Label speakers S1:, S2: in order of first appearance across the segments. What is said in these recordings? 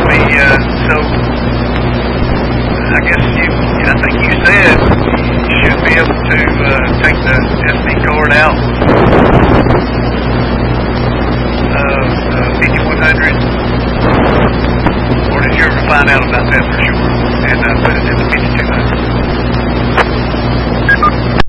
S1: So I guess I think you said you should be able to take the SD card out of 5100, or did you ever find out about that for sure, and put it in the 5200?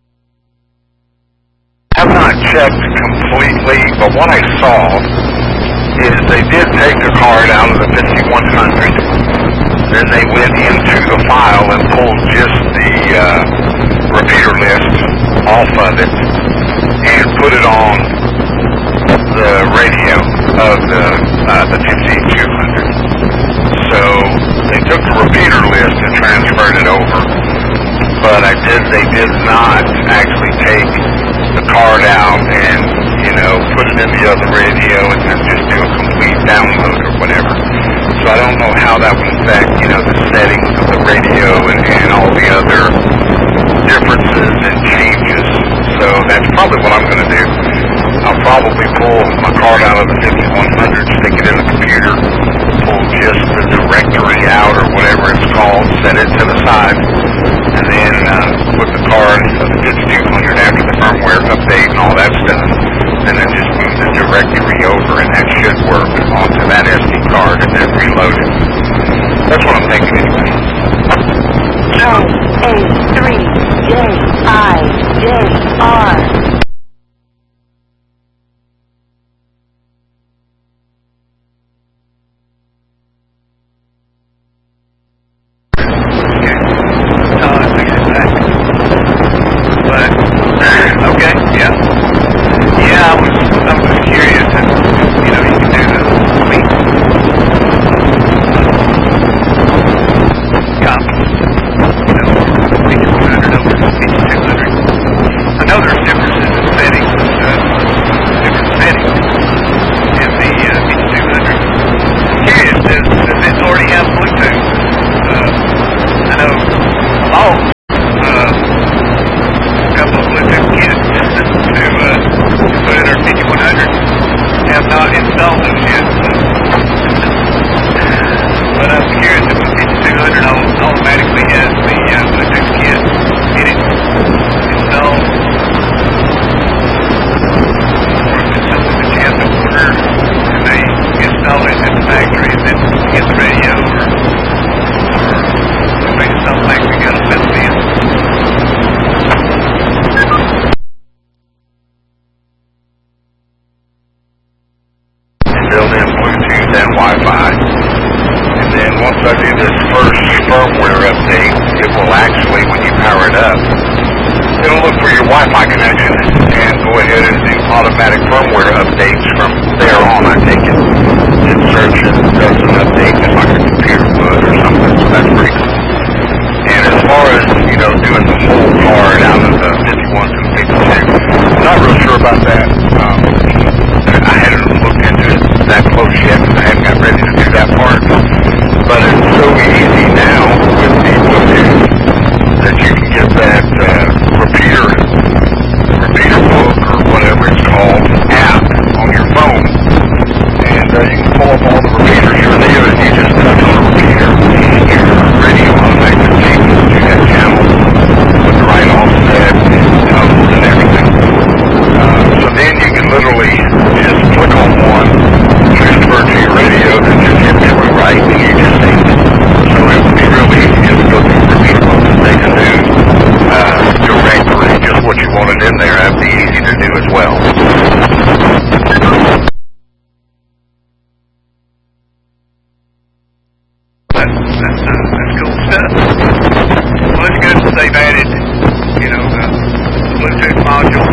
S2: I've not checked completely, but what I saw is they did take the card out of the 5100. Then they went into the file and pulled just the repeater list off of it and put it on the radio of the 15200. So they took the repeater list and transferred it over, but they did not actually take the card out and put it in the other radio and then just do a complete download or whatever. So I don't know how that would affect, the settings of the radio and all the other differences and changes. So that's probably what I'm going to do. I'll probably pull my card out of the 5100, stick it in the computer, pull just the directory out or whatever it's called, set it to the side, and then put the card of the 5200 after the firmware update and all that's done, and then just move the directory over, and that should work onto that SD card and then reload it. That's what I'm thinking anyway.
S3: A3JIJR.
S2: Wi-Fi connection and go ahead and do automatic firmware updates from there on. I take it. It searches and does an update just like a computer would or something, so that's pretty cool. And as far as, doing the whole card out of the 51 to 52, I'm not real sure about that. I hadn't looked into it that close yet because I hadn't got ready to do that part. But it's so easy now with the Bluetooth that you can get that repeater book or whatever it's called app on your phone, and you can pull up all the repeaters you're there, and you just touch on the repeater and your radio automatically changes to that channel with the right offset and tones and everything. So then you can literally just click on one, transfer to your radio, then just hit every right, and you just sync it. So it would be really easy just to go through the repeater book and they can do directory, just what you wanted in there. That'd be easy to do as well.
S1: That's cool stuff. Well, it's good that they've added, the Bluetooth module.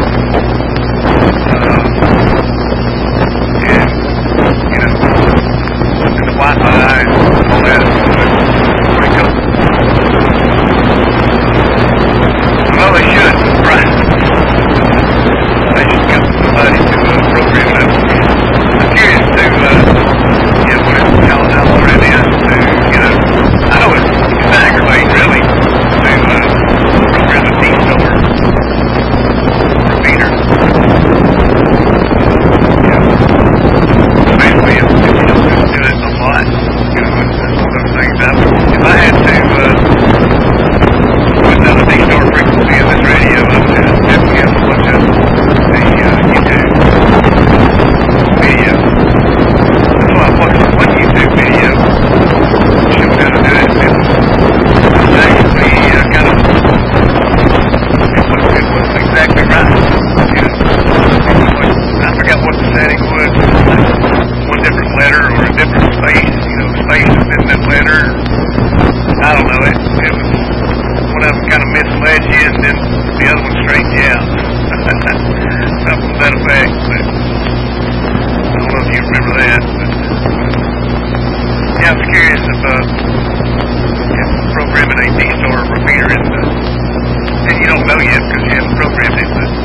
S1: And the Wi-Fi and all that. That's pretty cool. Well, they should, right? They should get somebody to program it up. I'm curious to, how hard it is to, I know it's aggravating, really, to the other one straightened you out. Something to that effect, but I don't know if you remember that. But, yeah, I was curious if programming a D-Star repeater in the, and you don't know yet because you haven't programmed it, but